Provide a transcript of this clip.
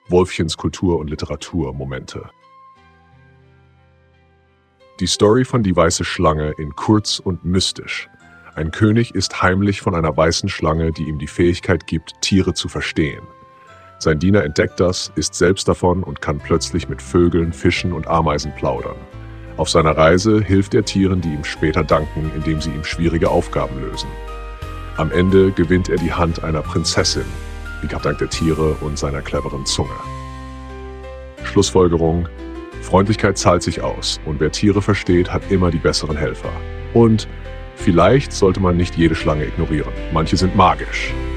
Wolfchens Kultur- und Literatur-Momente. Die Story von Die weiße Schlange in Kurz und mystisch. Ein König ist heimlich von einer weißen Schlange, die ihm die Fähigkeit gibt, Tiere zu verstehen. Sein Diener entdeckt das, ist selbst davon und kann plötzlich mit Vögeln, Fischen und Ameisen plaudern. Auf seiner Reise hilft er Tieren, die ihm später danken, indem sie ihm schwierige Aufgaben lösen. Am Ende gewinnt er die Hand einer Prinzessin, dank der Tiere und seiner cleveren Zunge. Schlussfolgerung: Freundlichkeit zahlt sich aus und wer Tiere versteht, hat immer die besseren Helfer. Und vielleicht sollte man nicht jede Schlange ignorieren. Manche sind magisch.